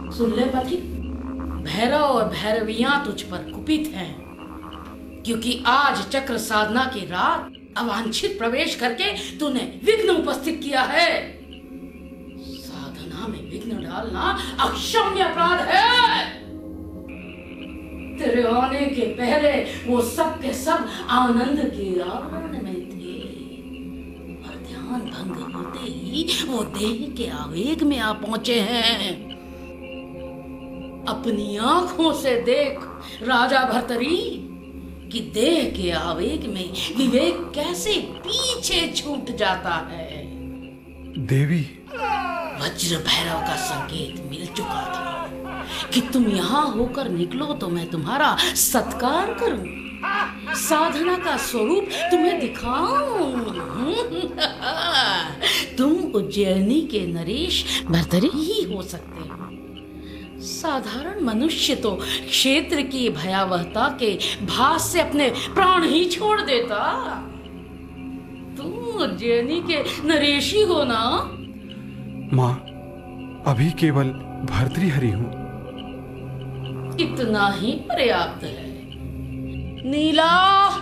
सुन ले पथिक, भैरव और भैरवियां तुझ पर कुपित हैं, क्योंकि आज चक्र साधना की रात अवांछित प्रवेश करके तूने विघ्न उपस्थित किया है। साधना में विघ्न डालना अक्षम्य अपराध है। तेरे आने के पहले वो सब के सब आनंद के आवरण में थे, और ध्यान भंग होते ही वो देह के आवेग में आ पहुंचे हैं। अपनी आंखों से देख राजा भर्तरी कि देह के आवेग में विवेक कैसे पीछे छूट जाता है। देवी, वज्र भैरव का संकेत मिल चुका था कि तुम यहाँ होकर निकलो तो मैं तुम्हारा सत्कार करूं, साधना का स्वरूप तुम्हें दिखाऊं। तुम उज्जैनी के नरेश भर्तरी ही हो सकते हो। साधारण मनुष्य तो क्षेत्र की भयावहता के भास से अपने प्राण ही छोड़ देता। तुम उज्जैनी के नरेशी हो ना? माँ, अभी केवल भर्तृहरि हूँ। इतना ही पर्याप्त है। नीला,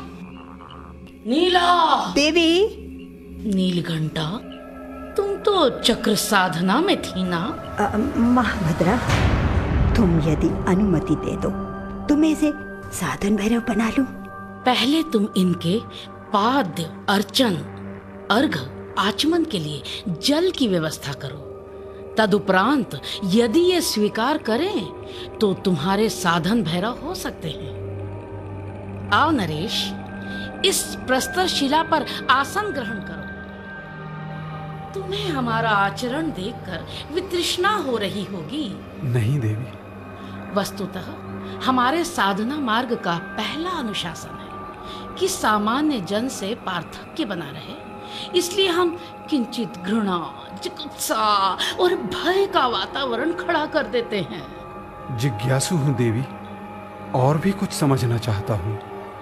नीला देवी। नीलघंटा, तुम तो चक्र साधना में थी ना? महाभद्रा, तुम यदि अनुमति दे दो तो मैं इसे साधन भैरव बना लूं। पहले तुम इनके पाद्य अर्चन अर्घ आचमन के लिए जल की व्यवस्था करो। तदुपरांत यदि ये स्वीकार करें तो तुम्हारे साधन भैरव हो सकते हैं। आओ नरेश, इस प्रस्तर शिला पर आसन ग्रहण करो। तुम्हें हमारा आचरण देखकर वितृष्णा हो रही होगी। नहीं देवी। वस्तुतः हमारे साधना मार्ग का पहला अनुशासन है कि सामान्य जन से पार्थक्य बना रहे, इसलिए हम किंचित घृणा, जिगुप्सा और भय का वातावरण खड़ा कर देते हैं। जिज्ञासु हूँ देवी, और भी कुछ समझना चाहता हूँ।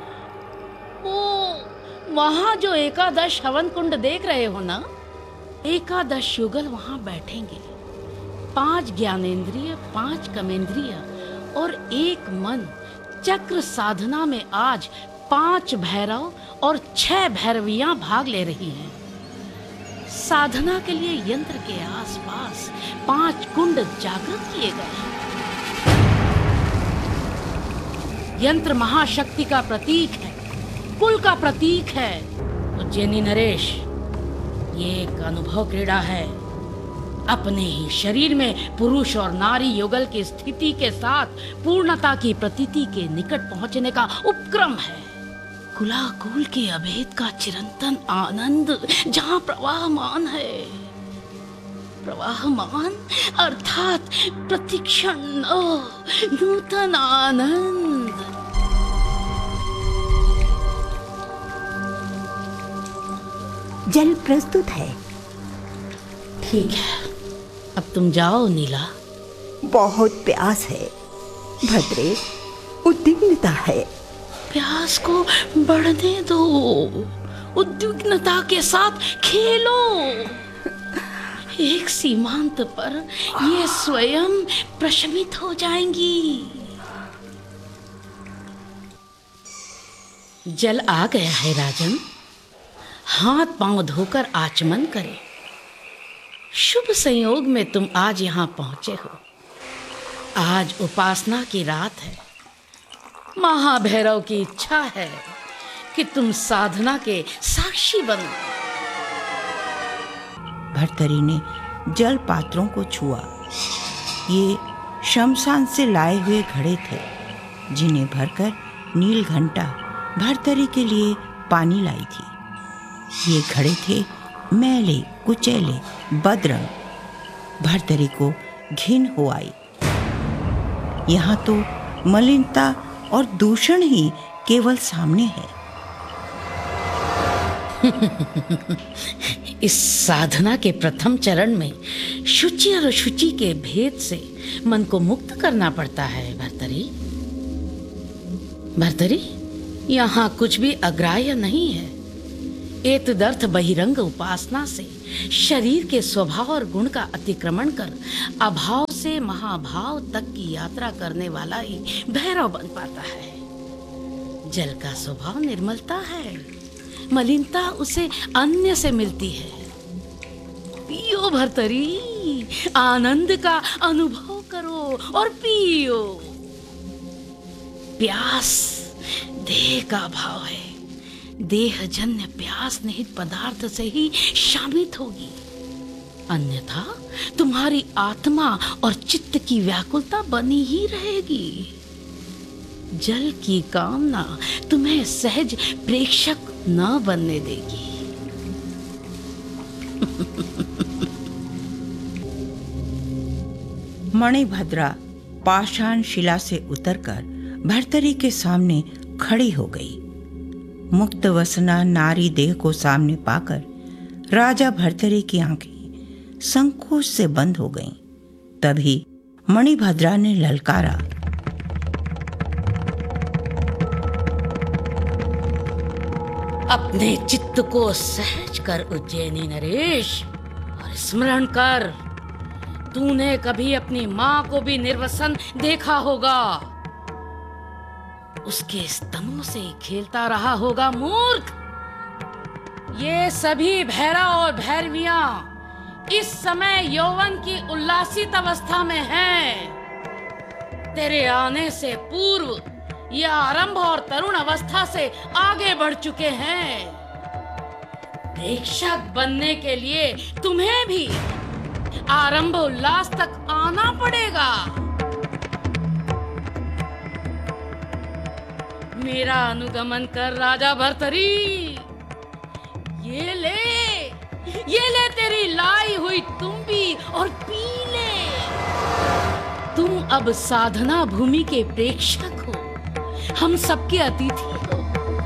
वहां जो एकादश हवन कुंड देख रहे हो ना, एकादश युगल वहां बैठेंगे। 5 ज्ञानेंद्रिय, 5 कर्मेंद्रिय और 1 मन चक्र साधना में आज 5 भैरव और 6 भैरवियां भाग ले रही हैं। साधना के लिए यंत्र के आसपास 5 कुंड जागृत किए गए हैं। यंत्र महाशक्ति का प्रतीक है, कुल का प्रतीक है। उज्जैनी नरेश, ये एक अनुभव क्रीड़ा है। अपने ही शरीर में पुरुष और नारी युगल की स्थिति के साथ पूर्णता की प्रतीति के निकट पहुंचने का उपक्रम है। कुलाकुल के अभेद का चिरंतन आनंद जहां प्रवाहमान है। प्रवाहमान अर्थात प्रतिक्षण नूतन आनंद। जल प्रस्तुत है। ठीक है, अब तुम जाओ नीला। बहुत प्यास है भद्रे, उद्विग्नता है। प्यास को बढ़ने दो, उद्विग्नता के साथ खेलो। एक सीमांत पर ये स्वयं प्रशमित हो जाएंगी। जल आ गया है राजन, हाथ पांव धोकर आचमन करें। शुभ संयोग में तुम आज यहाँ पहुंचे हो। आज उपासना की रात है। महाभैरव की इच्छा है कि तुम साधना के साक्षी बनो। भर्तरी ने जल पात्रों को छुआ। ये शमशान से लाए हुए घड़े थे, जिन्हें भरकर नीलघंटा भर्तरी के लिए पानी लाई थी। ये घड़े थे मैले कुचैले बदरंग। भर्तरी को घिन हो आई। यहाँ तो मलिनता और दूषण ही केवल सामने है। इस साधना के प्रथम चरण में शुचि और अशुचि के भेद से मन को मुक्त करना पड़ता है। भर्तरी, यहाँ कुछ भी अग्राह्य नहीं है। एतदर्थ बहिरंग उपासना से शरीर के स्वभाव और गुण का अतिक्रमण कर अभाव से से महाभाव तक की यात्रा करने वाला ही भैरव बन पाता है। जल का स्वभाव निर्मलता है, मलिनता उसे अन्य से मिलती है। पियो भर्तरी, आनंद का अनुभव करो और पियो। प्यास देह का भाव है, देहजन्य प्यास निहित पदार्थ से ही शामित होगी, अन्यथा तुम्हारी आत्मा और चित्त की व्याकुलता बनी ही रहेगी। जल की कामना तुम्हें सहज प्रेक्षक न बनने देगी। मणिभद्रा पाषाण शिला से उतरकर भर्तरी के सामने खड़ी हो गई। मुक्त वसना नारी देह को सामने पाकर राजा भर्तरी की आंखें संकोच से बंद हो गईं। तभी मणिभद्रा ने ललकारा, अपने चित्त को सहज कर उज्जैनी नरेश, और स्मरण कर, तूने कभी अपनी माँ को भी निर्वसन देखा होगा। उसके स्तनों से खेलता रहा होगा मूर्ख। ये सभी भैरव और भैरवियां इस समय यौवन की उल्लासित अवस्था में हैं। तेरे आने से पूर्व यह आरंभ और तरुण अवस्था से आगे बढ़ चुके हैं। प्रेक्षक बनने के लिए तुम्हें भी आरंभ उल्लास तक आना पड़ेगा। मेरा अनुगमन कर राजा भर्तरी। ये ले तेरी लाई हुई तुम्बी और पी ले। तुम अब साधना भूमि के प्रेक्षक हो, हम सबके अतिथि हो।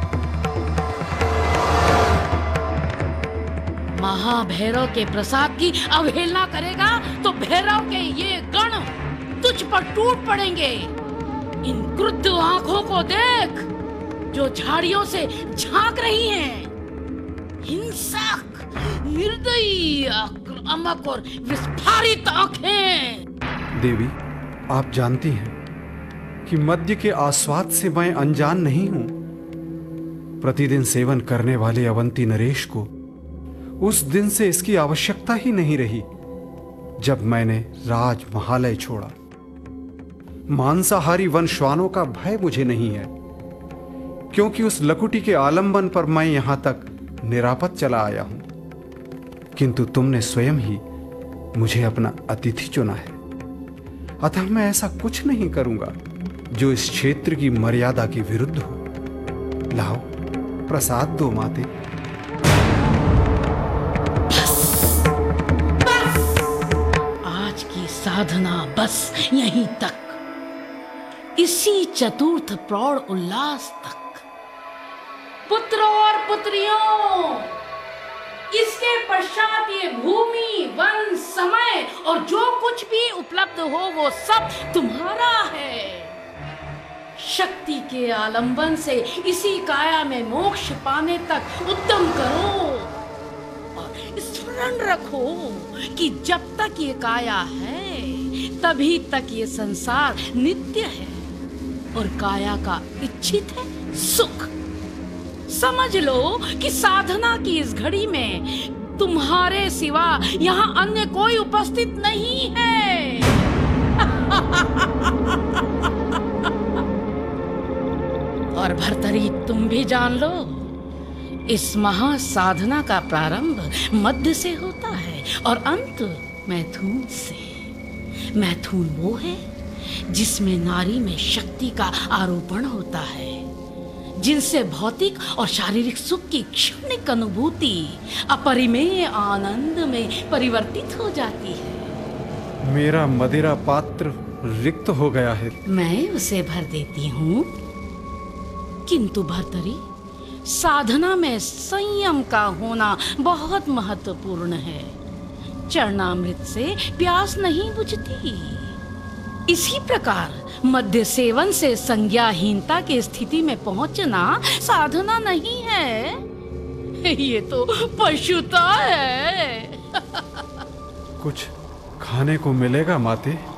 महाभैरव के प्रसाद की अवहेलना करेगा तो भैरव के ये गण तुझ पर टूट पड़ेंगे। इन क्रुद्ध आंखों को देख जो झाड़ियों से झांक रही हैं। हिंसक, निर्दयी, आक्रामक और विस्फारित आंखें। देवी, आप जानती हैं कि मद्य के आस्वाद से मैं अनजान नहीं हूं। प्रतिदिन सेवन करने वाले अवंती नरेश को उस दिन से इसकी आवश्यकता ही नहीं रही जब मैंने राज महालय छोड़ा। मांसाहारी वन श्वानों का भय मुझे नहीं है, क्योंकि उस लकुटी के आलंबन पर मैं यहां तक निरापद चला आया हूं। किंतु तुमने स्वयं ही मुझे अपना अतिथि चुना है, अतः मैं ऐसा कुछ नहीं करूंगा जो इस क्षेत्र की मर्यादा के विरुद्ध हो। लाओ, प्रसाद दो माते। आज की साधना बस यहीं तक, इसी चतुर्थ प्रौढ़ उल्लास तक। पुत्रों और पुत्रियों, इसके पश्चात ये भूमि, वन, समय और जो कुछ भी उपलब्ध हो वो सब तुम्हारा है। शक्ति के आलंबन से इसी काया में मोक्ष पाने तक उद्यम करो और स्मरण रखो कि जब तक ये काया है तभी तक ये संसार नित्य है और काया का इच्छित है सुख। समझ लो कि साधना की इस घड़ी में तुम्हारे सिवा यहाँ अन्य कोई उपस्थित नहीं है। और भर्तरी, तुम भी जान लो, इस महासाधना का प्रारंभ मध्य से होता है और अंत मैथुन से। मैथुन वो है जिसमें नारी में शक्ति का आरोपण होता है, जिनसे भौतिक और शारीरिक सुख की क्षणिक अनुभूति अपरिमेय आनंद में परिवर्तित हो जाती है। मेरा मदिरा पात्र रिक्त हो गया है। मैं उसे भर देती हूँ। किंतु भर्तरी, साधना में संयम का होना बहुत महत्वपूर्ण है। चरणामृत से प्यास नहीं बुझती। इसी प्रकार मद्य सेवन से संज्ञाहीनता की स्थिति में पहुंचना साधना नहीं है, ये तो पशुता है। कुछ खाने को मिलेगा माते?